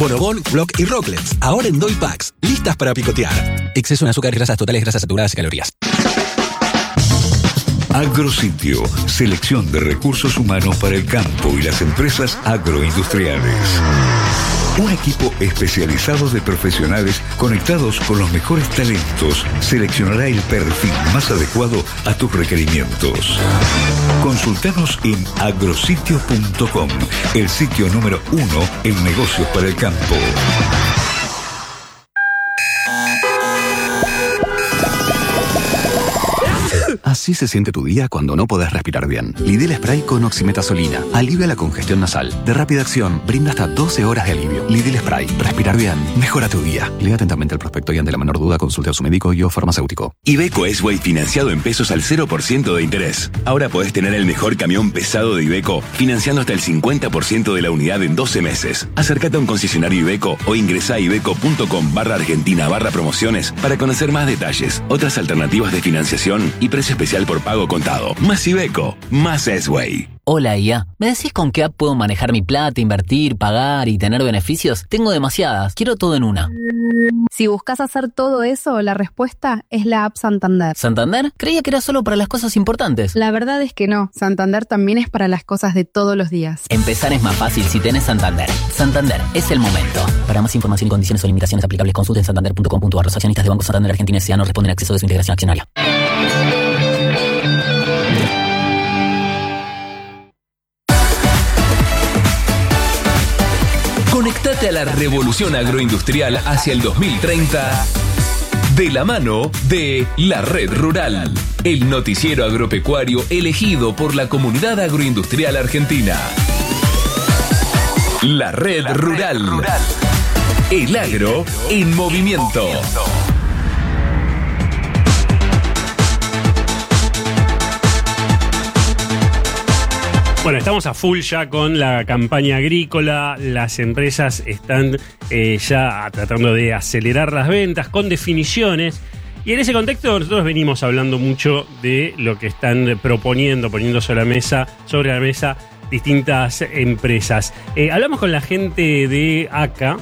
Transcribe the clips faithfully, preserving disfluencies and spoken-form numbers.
Bonobón, Block y Rocklets, ahora en Doy Packs, listas para picotear. Exceso en azúcar, grasas totales, grasas saturadas y calorías. Agrositio, selección de recursos humanos para el campo y las empresas agroindustriales. Un equipo especializado de profesionales conectados con los mejores talentos seleccionará el perfil más adecuado a tus requerimientos. Consultanos en agrositio punto com, el sitio número uno en negocios para el campo. Así se siente tu día cuando no podés respirar bien. Lidl Spray con oximetazolina alivia la congestión nasal. De rápida acción, brinda hasta doce horas de alivio. Lidl Spray. Respirar bien mejora tu día. Lea atentamente el prospecto y ante la menor duda consulte a su médico y o farmacéutico. Iveco S-Way financiado en pesos al cero por ciento de interés. Ahora podés tener el mejor camión pesado de Iveco financiando hasta el cincuenta por ciento de la unidad en doce meses. Acércate a un concesionario Iveco o ingresá a iveco punto com barra argentina barra promociones para conocer más detalles, otras alternativas de financiación y precio especial por pago contado. Más Iveco, más S-Way. Hola I A, ¿me decís con qué app puedo manejar mi plata, invertir, pagar y tener beneficios? Tengo demasiadas, quiero todo en una. Si buscas hacer todo eso, la respuesta es la app Santander. ¿Santander? Creía que era solo para las cosas importantes. La verdad es que no, Santander también es para las cosas de todos los días. Empezar es más fácil si tenés Santander. Santander, es el momento. Para más información y condiciones o limitaciones aplicables, consulten santander punto com punto a r. Los accionistas de Banco Santander Argentina S A no responden a acceso de su integración accionaria. Conectate a la revolución agroindustrial hacia el dos mil treinta de la mano de La Red Rural, el noticiero agropecuario elegido por la comunidad agroindustrial argentina. La Red, la Rural. Red Rural. El agro en movimiento. Bueno, estamos a full ya con la campaña agrícola, las empresas están eh, ya tratando de acelerar las ventas con definiciones y en ese contexto nosotros venimos hablando mucho de lo que están proponiendo, poniendo sobre la mesa, sobre la mesa distintas empresas. Eh, hablamos con la gente de ACA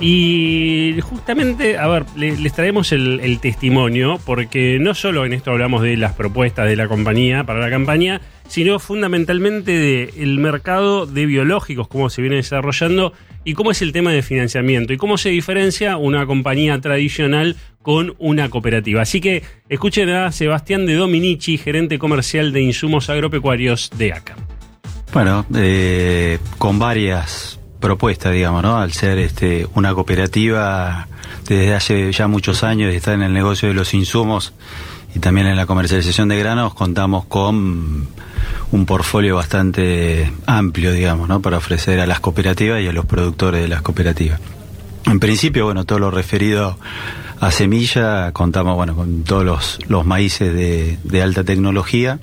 y justamente, a ver, le, les traemos el, el testimonio porque no solo en esto hablamos de las propuestas de la compañía para la campaña, sino fundamentalmente del mercado de biológicos, cómo se viene desarrollando y cómo es el tema de financiamiento y cómo se diferencia una compañía tradicional con una cooperativa. Así que escuchen a Sebastián de Dominici, gerente comercial de insumos agropecuarios de ACA. Bueno, eh, con varias propuestas, digamos, ¿no? Al ser este una cooperativa desde hace ya muchos años y estar en el negocio de los insumos y también en la comercialización de granos, contamos con un portfolio bastante amplio, digamos, ¿no? Para ofrecer a las cooperativas y a los productores de las cooperativas. En principio, bueno, todo lo referido a semilla, contamos, bueno, con todos los, los maíces de, de alta tecnología.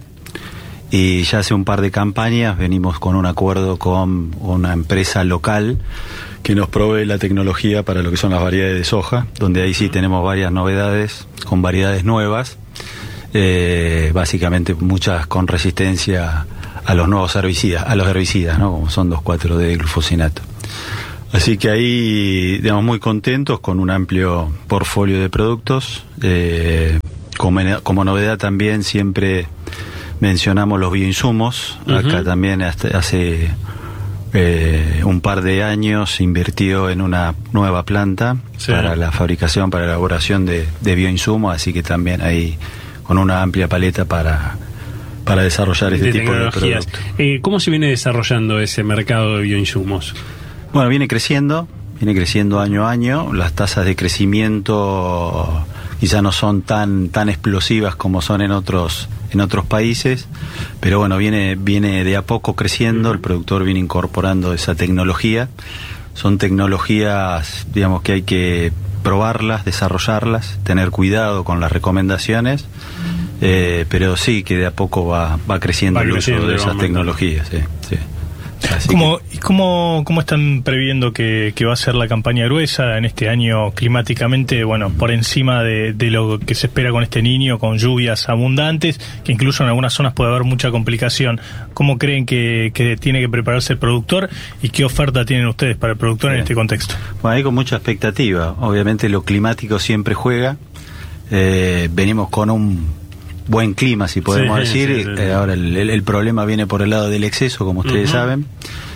Y ya hace un par de campañas venimos con un acuerdo con una empresa local que nos provee la tecnología para lo que son las variedades de soja, donde ahí sí tenemos varias novedades con variedades nuevas, eh, básicamente muchas con resistencia a los nuevos herbicidas, a los herbicidas, ¿no? Como son dos cuatro D glufosinato. Así que ahí, digamos, muy contentos con un amplio portfolio de productos. Eh, como, como novedad también siempre mencionamos los bioinsumos. Uh-huh. Acá también hasta hace eh, un par de años se invirtió en una nueva planta, sí, para la fabricación, para la elaboración de, de bioinsumos, así que también ahí con una amplia paleta para, para desarrollar este de tipo de productos. Eh, ¿Cómo se viene desarrollando ese mercado de bioinsumos? Bueno, viene creciendo, viene creciendo año a año. Las tasas de crecimiento quizá no son tan tan explosivas como son en otros en otros países, pero bueno, viene viene de a poco creciendo. El productor viene incorporando esa tecnología. Son tecnologías, digamos, que hay que probarlas, desarrollarlas, tener cuidado con las recomendaciones, eh, pero sí que de a poco va va creciendo va el uso de esas tecnologías. Sí, sí. Así ¿Cómo, que, ¿Y cómo, cómo están previendo que, que va a ser la campaña gruesa en este año climáticamente, bueno, por encima de, de lo que se espera con este Niño, con lluvias abundantes, que incluso en algunas zonas puede haber mucha complicación? ¿Cómo creen que, que tiene que prepararse el productor y qué oferta tienen ustedes para el productor sí. en este contexto? Bueno, hay con mucha expectativa. Obviamente lo climático siempre juega. Eh, venimos con un buen clima, si podemos sí, decir. Sí, sí, sí. Eh, ahora el, el, el problema viene por el lado del exceso, como ustedes uh-huh. saben.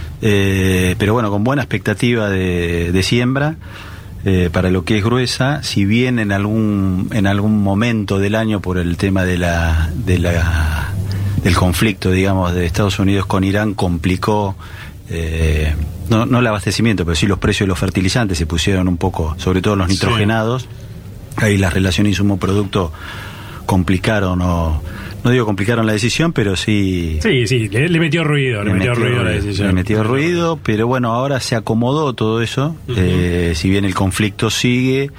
Eh, pero bueno, con buena expectativa de, de siembra eh, para lo que es gruesa. Si bien en algún en algún momento del año, por el tema de la de la del conflicto, digamos, de Estados Unidos con Irán, complicó eh, no, no el abastecimiento, pero sí los precios de los fertilizantes se pusieron un poco, sobre todo los nitrogenados. Sí. Ahí la relación insumo-producto complicaron, o no digo complicaron la decisión, pero sí... Sí, sí, le, le metió ruido, le, le metió, metió ruido la decisión. Le metió ruido, pero bueno, ahora se acomodó todo eso. Uh-huh. Eh, si bien el conflicto sigue,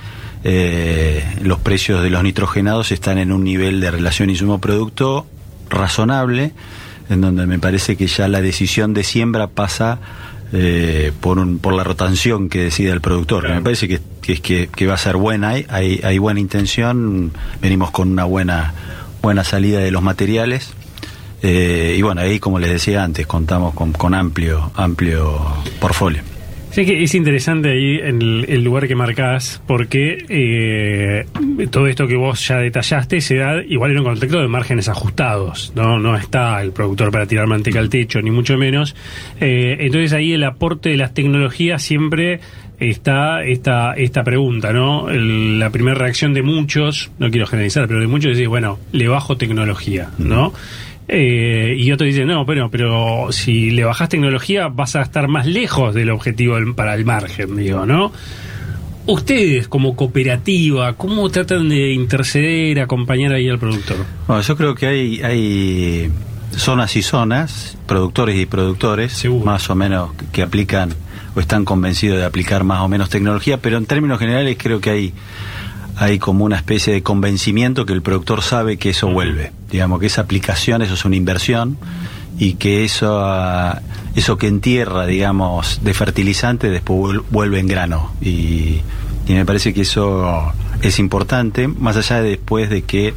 eh, los precios de los nitrogenados están en un nivel de relación insumo-producto razonable, en donde me parece que ya la decisión de siembra pasa eh, por un, por la rotación que decida el productor. Claro. Me parece que, que, que, que va a ser buena, hay, hay, hay buena intención, venimos con una buena, buena salida de los materiales. Eh, y bueno, ahí, como les decía antes, contamos con, con amplio, amplio portfolio. Sí, que es interesante ahí en el, el lugar que marcás, porque eh, todo esto que vos ya detallaste se da igual en un contexto de márgenes ajustados, no no está el productor para tirar manteca al techo, ni mucho menos. Eh, entonces ahí el aporte de las tecnologías siempre está esta esta pregunta, ¿no? El, la primera reacción de muchos, no quiero generalizar, pero de muchos es decir, bueno, le bajo tecnología, ¿no? Eh, y otros dicen, no, pero, pero si le bajás tecnología vas a estar más lejos del objetivo del, para el margen, digo, ¿no? Ustedes, como cooperativa, ¿cómo tratan de interceder, acompañar ahí al productor? Bueno, yo creo que hay, hay zonas y zonas, productores y productores, seguro, más o menos que aplican o están convencidos de aplicar más o menos tecnología, pero en términos generales creo que hay... hay como una especie de convencimiento que el productor sabe que eso vuelve, digamos que esa aplicación, eso es una inversión, y que eso eso que entierra, digamos, de fertilizante después vuelve en grano, y, y me parece que eso es importante, más allá de después de que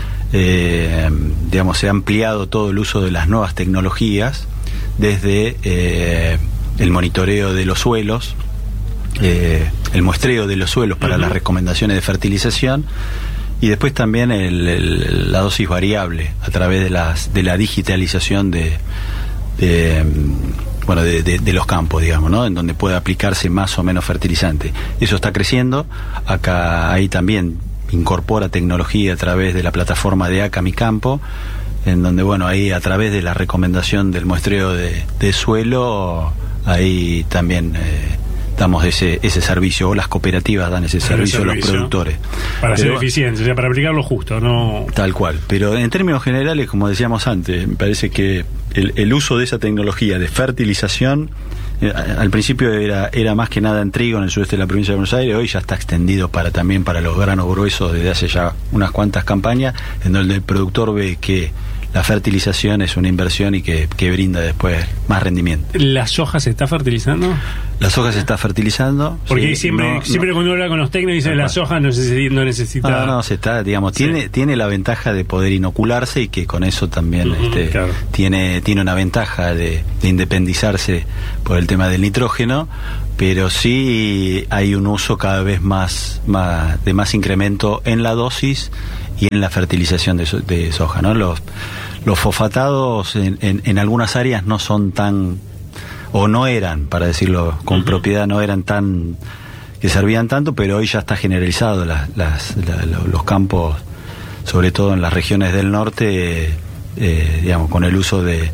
eh, digamos se ha ampliado todo el uso de las nuevas tecnologías, desde eh, el monitoreo de los suelos, Eh, el muestreo de los suelos para uh-huh. las recomendaciones de fertilización, y después también el, el, la dosis variable a través de las de la digitalización de, de bueno de, de, de los campos, digamos, ¿no? En donde puede aplicarse más o menos fertilizante. Eso está creciendo. Acá ahí también incorpora tecnología a través de la plataforma de Acá Mi Campo, en donde bueno ahí a través de la recomendación del muestreo de, de suelo, ahí también eh, damos ese ese servicio, o las cooperativas dan ese servicio, servicio a los productores. Para pero, ser eficientes, o sea, para aplicarlo justo, no... Tal cual, pero en términos generales, como decíamos antes, me parece que el, el uso de esa tecnología de fertilización, eh, al principio era era más que nada en trigo en el sudeste de la provincia de Buenos Aires, hoy ya está extendido para también para los granos gruesos desde hace ya unas cuantas campañas, en donde el productor ve que la fertilización es una inversión y que, que brinda después más rendimiento. ¿La soja se está fertilizando? La soja se está fertilizando. Porque sí, siempre, no, siempre no, cuando uno habla con los técnicos dicen la soja no necesita... No, necesita... no, no, se está, digamos, sí. tiene tiene la ventaja de poder inocularse, y que con eso también uh-huh, este, claro. tiene tiene una ventaja de, de independizarse por el tema del nitrógeno, pero sí hay un uso cada vez más, más de más incremento en la dosis y en la fertilización de, so, de soja, ¿no? Los, los fosfatados en, en, en algunas áreas no son tan, o no eran, para decirlo con uh-huh. propiedad, no eran tan, que servían tanto, pero hoy ya está generalizado las, las, la, los campos, sobre todo en las regiones del norte, eh, digamos, con el uso de,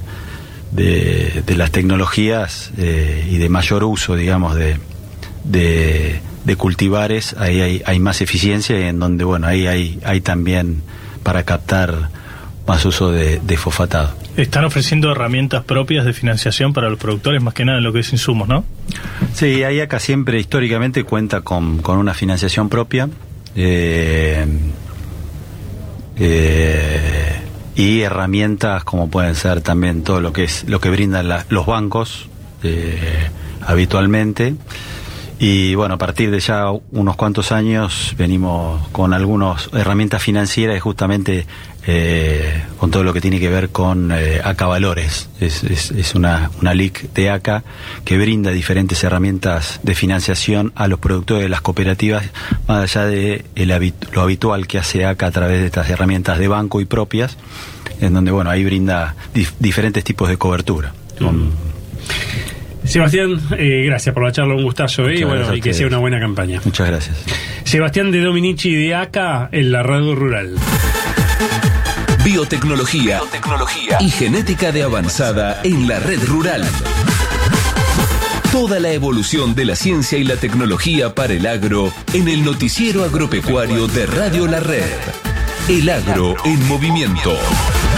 de, de las tecnologías eh, y de mayor uso, digamos, de... de de cultivares, ahí hay, hay más eficiencia, en donde bueno ahí hay hay también para captar más uso de, de fosfatado. Están ofreciendo herramientas propias de financiación para los productores, más que nada en lo que es insumos, ¿no? Sí, ahí acá siempre históricamente cuenta con, con una financiación propia eh, eh, y herramientas como pueden ser también todo lo que es lo que brindan la, los bancos eh, habitualmente. Y bueno, a partir de ya unos cuantos años venimos con algunas herramientas financieras y justamente eh, con todo lo que tiene que ver con eh, A C A Valores. Es, es, es una, una L I C de A C A que brinda diferentes herramientas de financiación a los productores de las cooperativas, más allá de el habit- lo habitual que hace A C A a través de estas herramientas de banco y propias, en donde bueno, ahí brinda dif- diferentes tipos de cobertura. Mm. Con, Sebastián, eh, gracias por la charla, un gustazo, eh, y, bueno, y que sea una buena campaña. Muchas gracias. Sebastián de Dominici de A C A en la Radio Rural. Biotecnología, Biotecnología y genética de avanzada en la Red Rural. Toda la evolución de la ciencia y la tecnología para el agro en el noticiero agropecuario de Radio La Red. El agro en movimiento.